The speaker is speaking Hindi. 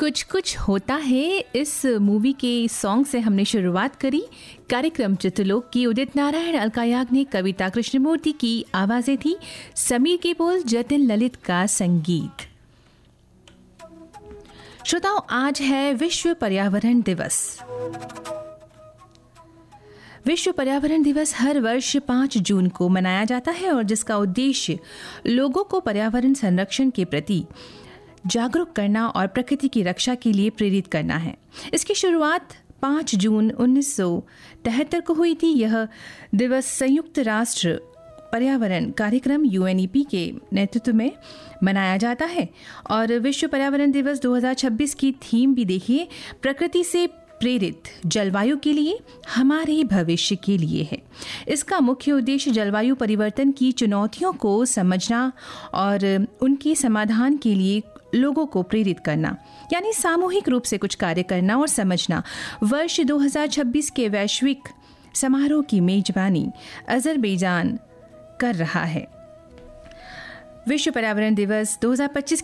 कुछ कुछ होता है इस मूवी के सॉन्ग से हमने शुरुआत करी। कार्यक्रम चित्रलोक की उदित नारायण, अलका याग्निक, कविता कृष्णमूर्ति की आवाजें थी, समीर के बोल, जतिन ललित का संगीत। श्रोताओं, आज है विश्व पर्यावरण दिवस। विश्व पर्यावरण दिवस हर वर्ष 5 जून को मनाया जाता है और जिसका उद्देश्य लोगों को पर्यावरण संरक्षण के प्रति जागरूक करना और प्रकृति की रक्षा के लिए प्रेरित करना है। इसकी शुरुआत 5 जून 1973 को हुई थी। यह दिवस संयुक्त राष्ट्र पर्यावरण कार्यक्रम UNEP के नेतृत्व में मनाया जाता है और विश्व पर्यावरण दिवस 2026 की थीम भी देखिए, प्रकृति से प्रेरित जलवायु के लिए, हमारे भविष्य के लिए है। इसका मुख्य उद्देश्य जलवायु परिवर्तन की चुनौतियों को समझना और उनके समाधान के लिए लोगों को प्रेरित करना, यानी सामूहिक रूप से कुछ कार्य करना और समझना। वर्ष 2026 के वैश्विक समारोह की मेजबानी अजरबैजान कर रहा है। विश्व पर्यावरण दिवस 2025